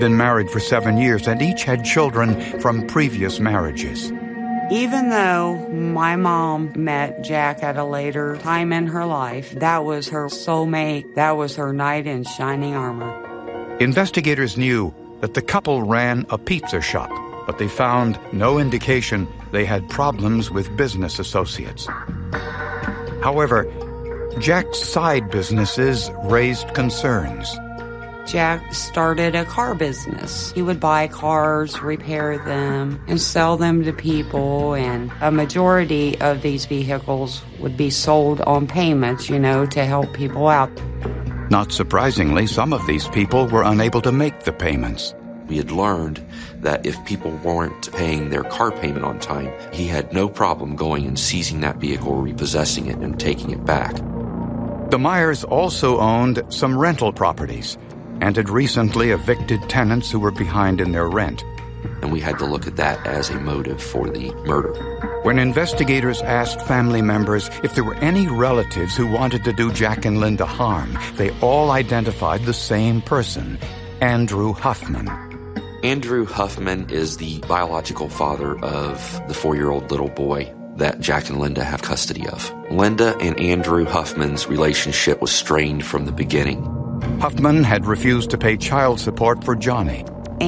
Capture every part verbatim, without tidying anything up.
been married for seven years and each had children from previous marriages. Even though my mom met Jack at a later time in her life, that was her soulmate. That was her knight in shining armor. Investigators knew that the couple ran a pizza shop, but they found no indication they had problems with business associates. However, Jack's side businesses raised concerns. Jack started a car business. He would buy cars, repair them, and sell them to people, and a majority of these vehicles would be sold on payments, you know, to help people out. Not surprisingly, some of these people were unable to make the payments. We had learned that if people weren't paying their car payment on time, he had no problem going and seizing that vehicle, repossessing it, and taking it back. The Myers also owned some rental properties and had recently evicted tenants who were behind in their rent. And we had to look at that as a motive for the murder. When investigators asked family members if there were any relatives who wanted to do Jack and Linda harm, they all identified the same person, Andrew Huffman. Andrew Huffman is the biological father of the four-year-old little boy that Jack and Linda have custody of. Linda and Andrew Huffman's relationship was strained from the beginning. Huffman had refused to pay child support for Johnny.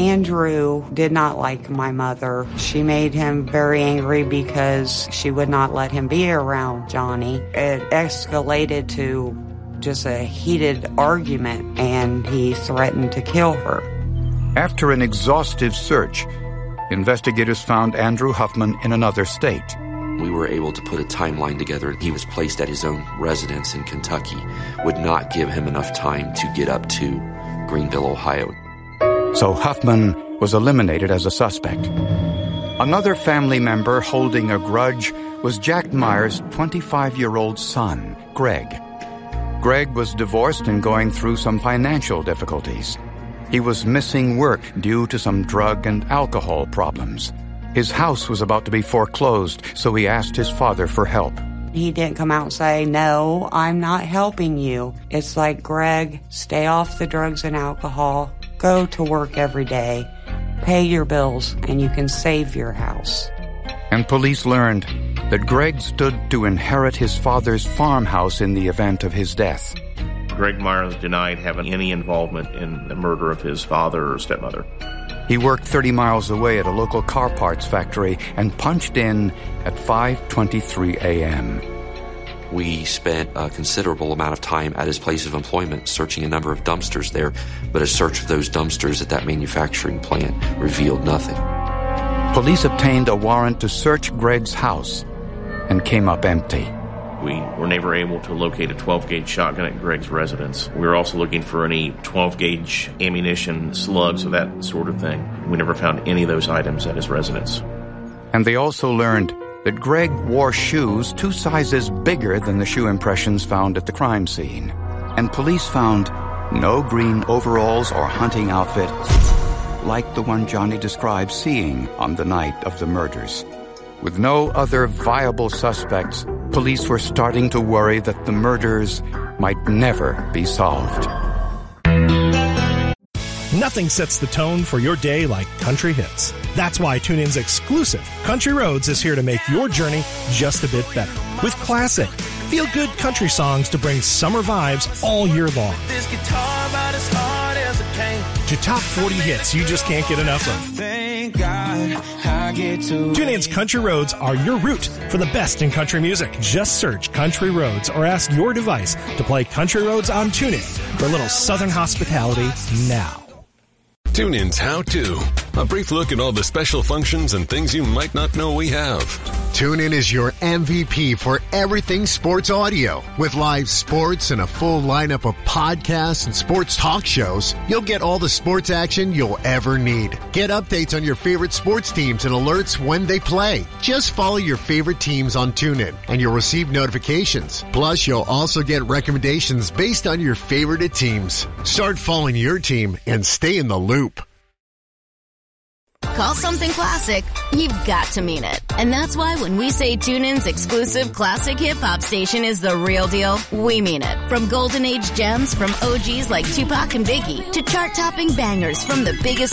Andrew did not like my mother. She made him very angry because she would not let him be around Johnny. It escalated to just a heated argument, and he threatened to kill her. After an exhaustive search, investigators found Andrew Huffman in another state. We were able to put a timeline together. He was placed at his own residence in Kentucky. Would not give him enough time to get up to Greenville, Ohio. So Huffman was eliminated as a suspect. Another family member holding a grudge was Jack Myers' twenty-five-year-old son, Greg. Greg was divorced and going through some financial difficulties. He was missing work due to some drug and alcohol problems. His house was about to be foreclosed, so he asked his father for help. He didn't come out and say, "No, I'm not helping you." It's like, Greg, stay off the drugs and alcohol, go to work every day, pay your bills, and you can save your house. And police learned that Greg stood to inherit his father's farmhouse in the event of his death. Greg Myers denied having any involvement in the murder of his father or stepmother. He worked thirty miles away at a local car parts factory and punched in at five twenty-three a.m. We spent a considerable amount of time at his place of employment searching a number of dumpsters there, but a search of those dumpsters at that manufacturing plant revealed nothing. Police obtained a warrant to search Greg's house and came up empty. We were never able to locate a twelve-gauge shotgun at Greg's residence. We were also looking for any twelve-gauge ammunition, slugs, or that sort of thing. We never found any of those items at his residence. And they also learned that Greg wore shoes two sizes bigger than the shoe impressions found at the crime scene. And police found no green overalls or hunting outfit like the one Johnny described seeing on the night of the murders. With no other viable suspects, police were starting to worry that the murders might never be solved. Nothing sets the tone for your day like country hits. That's why TuneIn's exclusive Country Roads is here to make your journey just a bit better. With classic, feel-good country songs to bring summer vibes all year long. This guitar about as hard as it can. To top forty hits you just can't get enough of. Thank God I get to TuneIn's Country Roads are your route for the best in country music. Just search Country Roads or ask your device to play Country Roads on TuneIn for a little Southern hospitality now. TuneIn's How To. A brief look at all the special functions and things you might not know we have. TuneIn is your M V P for everything sports audio. With live sports and a full lineup of podcasts and sports talk shows, you'll get all the sports action you'll ever need. Get updates on your favorite sports teams and alerts when they play. Just follow your favorite teams on TuneIn and you'll receive notifications. Plus, you'll also get recommendations based on your favorite teams. Start following your team and stay in the loop. call something classic, you've got to mean it. And that's why when we say TuneIn's exclusive classic hip-hop station is the real deal, we mean it. From golden age gems from O Gs like Tupac and Biggie to chart-topping bangers from the biggest